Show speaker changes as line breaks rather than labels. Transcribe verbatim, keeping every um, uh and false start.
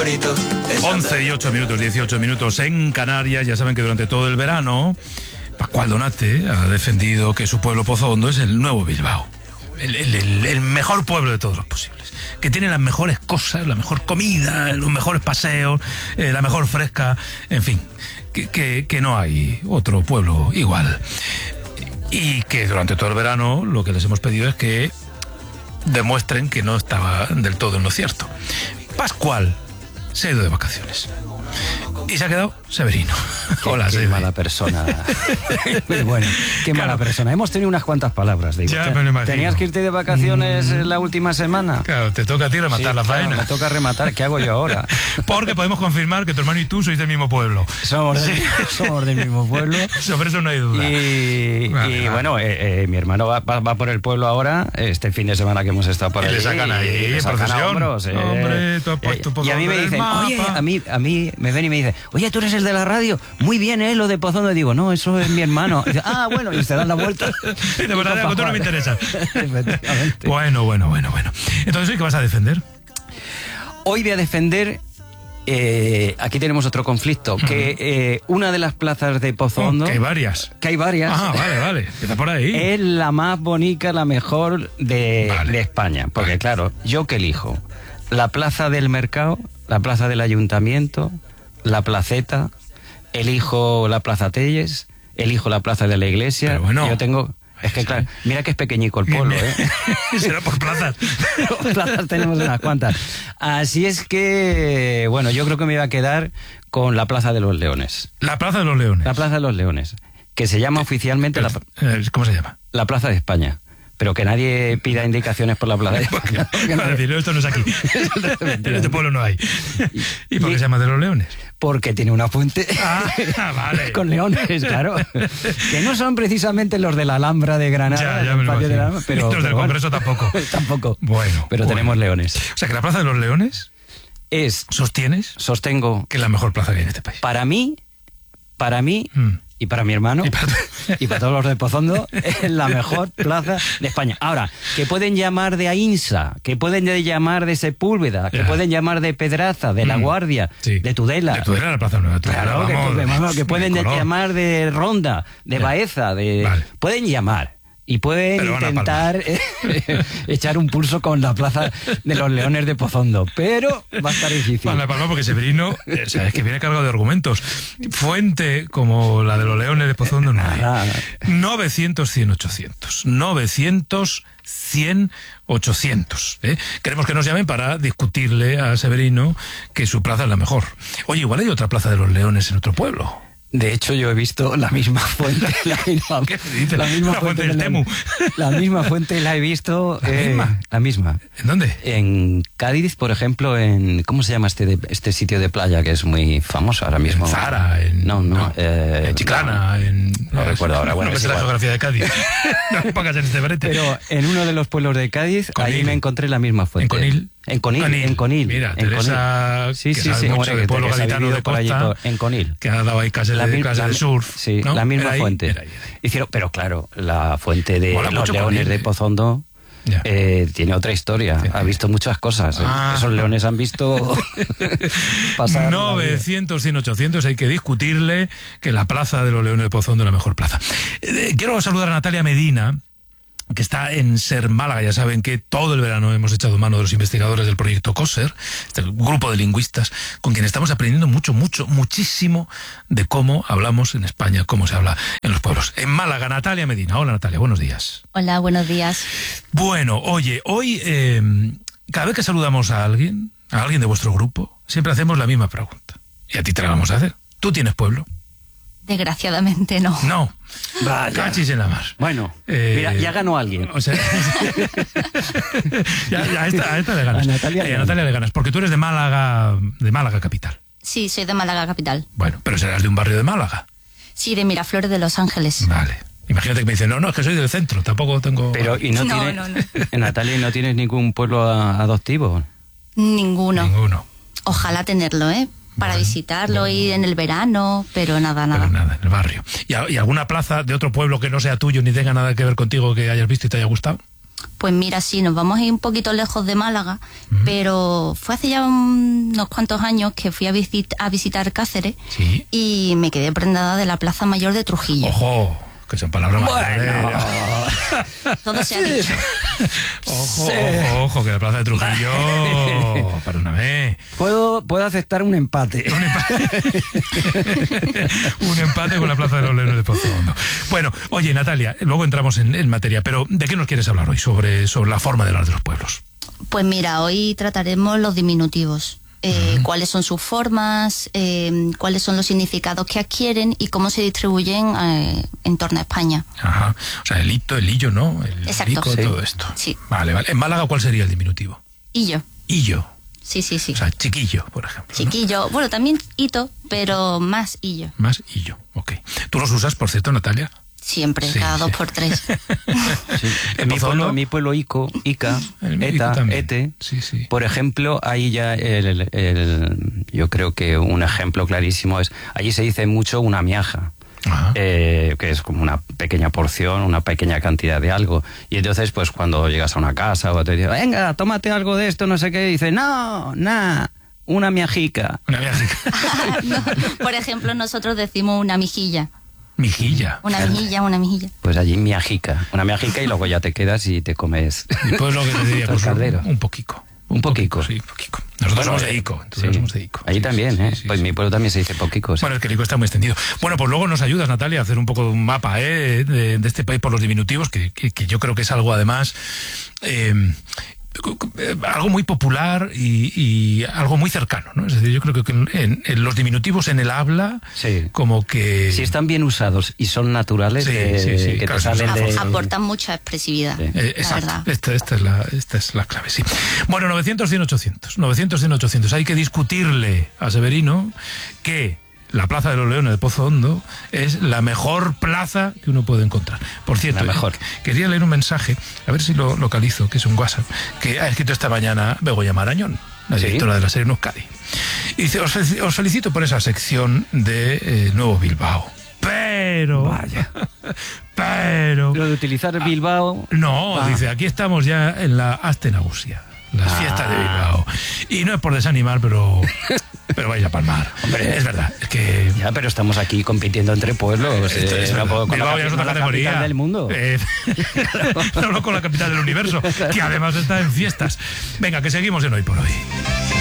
favorito.
once y ocho minutos, dieciocho minutos en Canarias. Ya saben que durante todo el verano Pascual Donate ha defendido que su pueblo Pozo Hondo es el nuevo Bilbao. El, el, el, el mejor pueblo de todos los posibles, que tiene las mejores cosas, la mejor comida, los mejores paseos, eh, la mejor fresca, en fin, que, que, que no hay otro pueblo igual. Y que durante todo el verano lo que les hemos pedido es que demuestren que no estaba del todo en lo cierto. Pascual se ha ido de vacaciones y se ha quedado Severino.
Qué,
Hola,
qué
Seve.
mala persona. Bueno, qué mala
Claro.
persona. Hemos tenido unas cuantas palabras. Digo.
Ya me lo imagino.
¿Tenías que irte de vacaciones mm. la última semana?
Claro, te toca a ti rematar
Sí,
la
claro,
faena.
me toca rematar. ¿Qué hago yo ahora?
Porque podemos confirmar que tu hermano y tú sois del mismo pueblo.
Somos, del,
Sí.
somos del mismo pueblo.
Sobre eso no hay duda.
Y,
Vale,
y
vale.
bueno, eh, eh, mi hermano va, va, va por el pueblo ahora, este fin de semana que hemos estado por
Y
ahí.
le sacan ahí,
y le sacan a
procesión.
hombros, eh.
Hombre, tú has
Eh,
puesto Pozo
y a mí
Hondo
me
en el
dicen,
mapa.
oye, a mí, a mí me ven y me dicen, oye, tú eres el de la radio, muy bien, ¿eh? Lo de Pozo Hondo. Y digo, no, eso es mi hermano. Y dice, ah, bueno, y se dan la vuelta.
De verdad, algo tú no me interesa.
Efectivamente.
Bueno, bueno, bueno, bueno. Entonces, ¿hoy qué vas a defender?
Hoy voy a defender, eh, aquí tenemos otro conflicto, que eh, una de las plazas de Pozo
Oh,
Hondo,
que hay varias.
que hay varias,
Ah, vale, vale. Empieza por ahí.
es la más bonita, la mejor de,
Vale.
de España. Porque
Vale.
claro, ¿yo qué elijo? La plaza del mercado, la plaza del ayuntamiento, la placeta, elijo la plaza Telles, elijo la plaza de la iglesia.
Pero bueno.
Yo tengo... Es que claro, mira que es pequeñico el pueblo, ¿eh?
Será por plazas.
Plazas tenemos unas cuantas. Así es que, bueno, yo creo que me iba a quedar con la Plaza de los Leones.
La Plaza de los Leones.
La Plaza de los Leones, que se llama oficialmente la,
Eh, ¿Cómo se llama?
la Plaza de España. Pero que nadie pida indicaciones por la Plaza de España. porque no-
Para decir, esto no es aquí. En este pueblo no hay. ¿Y por qué
Y-
se llama de los Leones?
Porque tiene una fuente
Ah, vale.
con leones, claro. Que no son precisamente los de la Alhambra de Granada.
Ya, ya
el
me lo
patio de la
imagino.
Alhambra, pero,
Los del
pero bueno.
Congreso tampoco.
Tampoco.
Bueno,
Pero
bueno.
tenemos leones.
O sea, que la Plaza de los Leones,
Es,
¿sostienes
sostengo,
que es la mejor plaza que hay en este país?
para mí, para mí
Mm.
y para mi hermano
Y para tú.
y para todos los de Pozo Hondo, es la mejor plaza de España. Ahora, que pueden llamar de Ainsa, que pueden llamar de Sepúlveda, que
Ya.
pueden llamar de Pedraza, de La
Mm.
Guardia,
Sí.
de Tudela.
De Tudela, la Plaza Nueva Tudela.
Claro, que,
vamos,
vamos, que pueden
de color.
llamar de Ronda, de
Ya.
Baeza, de
Vale.
pueden llamar. Y pueden
Pero van a
intentar eh, echar un pulso con la plaza de los Leones de Pozo Hondo. Pero va a estar difícil.
Van a palmar porque Severino, eh, o sea, es que viene cargado de argumentos. Fuente como la de los Leones de Pozo Hondo no hay.
Nada.
novecientos, cien, ochocientos. novecientos, cien, ochocientos. ¿eh? Queremos que nos llamen para discutirle a Severino que su plaza es la mejor. Oye, igual hay otra Plaza de los Leones en otro pueblo.
De hecho, yo he visto la misma fuente, la misma,
¿Qué dices?
la misma
Una fuente del
la-
Temu.
La misma fuente la he visto.
¿La
eh,
misma?
La misma.
¿En dónde?
En Cádiz, por ejemplo, en ¿cómo se llama este de- este sitio de playa que es muy famoso ahora mismo?
En Zara, en,
no, no, eh,
en Chiclana, en...
no recuerdo ahora, bueno,
no me
es
sé la
igual.
geografía de Cádiz. No me pongas en este brete.
Pero en uno de los pueblos de Cádiz,
Conil.
ahí me encontré la misma fuente.
¿En Conil?
En Conil,
Conil.
en Conil.
Mira,
en
Teresa,
Conil. Sí,
que
sí,
sabe
sí,
mucho
hombre,
de
que
pueblo
Teresa ha
gaditano
vivido
de
por allí,
costa,
por- en Conil.
que ha dado ahí clases de,
mi-
clases de surf.
Sí,
¿no?
la misma
Era ahí,
fuente.
era ahí, era ahí.
Hicieron, pero claro, la fuente de
Mola
los
mucho
Leones
Conil,
de
eh.
Pozo Hondo
Ya.
eh, tiene otra historia.
Sí.
Ha visto muchas cosas. eh.
Ah.
Esos leones han visto pasar. la vida.
novecientos, cien, ochocientos, hay que discutirle que la Plaza de los Leones de Pozo Hondo es la mejor plaza. Eh, quiero saludar a Natalia Medina, que está en Ser Málaga. Ya saben que todo el verano hemos echado mano de los investigadores del proyecto COSER, este grupo de lingüistas con quien estamos aprendiendo mucho, mucho, muchísimo de cómo hablamos en España, cómo se habla en los pueblos. En Málaga, Natalia Medina. Hola, Natalia, buenos días.
Hola, buenos días.
Bueno, oye, hoy eh, cada vez que saludamos a alguien, a alguien de vuestro grupo, siempre hacemos la misma pregunta. Y a ti te la vamos a hacer. ¿Tú tienes pueblo?
Desgraciadamente no.
No.
Vaya.
Cachis en la mar.
Bueno,
Eh,
mira, ya ganó alguien.
O sea, ya, ya a, esta, a esta le ganas.
A Natalia le
Eh, a Natalia le ganas, porque tú eres de Málaga, de Málaga capital.
Sí, soy de Málaga capital.
Bueno, pero serás de un barrio de Málaga.
Sí, de Miraflores de Los Ángeles.
Vale. Imagínate que me dicen, no, no, es que soy del centro, tampoco tengo...
Pero, ¿y no,
No,
tiene,
no, no.
Natalia, ¿y no tienes ningún pueblo a- adoptivo?
Ninguno.
Ninguno.
Ojalá tenerlo, ¿eh? Para
Bueno,
visitarlo,
bueno.
ir en el verano, pero nada, nada.
Pero nada, en el barrio. ¿Y, a- y alguna plaza de otro pueblo que no sea tuyo ni tenga nada que ver contigo que hayas visto y te haya gustado?
Pues mira, sí, nos vamos a ir un poquito lejos de Málaga, uh-huh. pero fue hace ya un, unos cuantos años que fui a, visit, a visitar Cáceres
¿Sí?
y me quedé prendada de la Plaza Mayor de Trujillo.
¡Ojo! Que son palabras
bueno.
mayores.
Todo se ha dicho.
Ojo, sí. ojo, ojo, que la Plaza de Trujillo... Perdóname.
Puedo, puedo aceptar un empate.
Un empate. Un empate con la Plaza de los Leones de Pozo Hondo. Bueno, oye, Natalia, luego entramos en, en materia, pero ¿de qué nos quieres hablar hoy sobre, sobre la forma de hablar de los pueblos?
Pues mira, hoy trataremos los diminutivos. Eh, uh-huh. Cuáles son sus formas, eh, cuáles son los significados que adquieren y cómo se distribuyen eh, en torno a España.
Ajá. O sea, el hito, el hillo, ¿no? El
Exacto.
lico,
Sí.
todo esto.
Sí.
Vale, vale. En Málaga, ¿cuál sería el diminutivo?
Hillo.
Hillo.
Sí, sí, sí.
O sea, chiquillo, por ejemplo.
Chiquillo. ¿No? Bueno, también hito, pero más hillo.
Más hillo, ok. ¿Tú los usas, por cierto, Natalia?
Siempre,
sí,
cada
sí.
dos por tres.
Sí. En mi pueblo, mi pueblo Ico, Ica, Eta, Ete,
sí, sí.
por ejemplo, ahí ya el, el, yo creo que un ejemplo clarísimo es, allí se dice mucho una miaja. Eh, que es como una pequeña porción, una pequeña cantidad de algo. Y entonces, pues cuando llegas a una casa o te dicen, venga, tómate algo de esto, no sé qué, y dices, no, nada, una miajica.
Una miajica.
No, por ejemplo, nosotros decimos una mijilla.
Mijilla.
Una mijilla, una mijilla.
Pues allí miajica, una miajica y luego ya te quedas y te comes.
Y pues lo que te diría, pues un, un poquico.
Un poquico.
Sí, poquico. Nosotros
bueno,
somos de Ico.
Sí.
Somos de Ico.
Allí
sí,
también,
sí,
¿eh?
Sí, sí,
pues
sí.
mi pueblo también se dice poquico. Sí.
Bueno, es que el Ico está muy extendido. Bueno, pues luego nos ayudas, Natalia, a hacer un poco un mapa ¿eh? de, de este país por los diminutivos, que, que, que yo creo que es algo además... Eh, algo muy popular y, y algo muy cercano, ¿no? Es decir, yo creo que en, en los diminutivos en el habla,
sí.
como que...
Si están bien usados y son naturales,
sí,
eh,
sí, sí,
que
claro,
te salen de...
Aportan mucha expresividad, sí.
eh, Exacto, esta, esta, es la, esta es la clave, sí. Bueno, novecientos, cien, ochocientos. novecientos, cien, ochocientos. Hay que discutirle a Severino que la Plaza de los Leones de Pozo Hondo es la mejor plaza que uno puede encontrar. Por cierto,
la mejor.
Quería leer un mensaje, a ver si lo localizo, que es un WhatsApp, que ha escrito esta mañana Begoña Marañón, la ¿Sí? directora de la serie Euskadi. Y dice, os, os felicito por esa sección de eh, Nuevo Bilbao. Pero...
Vaya.
Pero...
Lo de utilizar Bilbao...
No, ah. dice, aquí estamos ya en la Aste Nagusia, las ah. fiestas de Bilbao. Y no es por desanimar, pero... Pero vais a palmar. Hombre, es verdad, es que...
Ya, pero estamos aquí compitiendo entre pueblos.
Esto
eh,
es
no puedo, con
Bilbao
la,
ya es otra categoría.
capital del mundo.
Eh, no, no con la capital del universo, que además está en fiestas. Venga, que seguimos en Hoy por Hoy.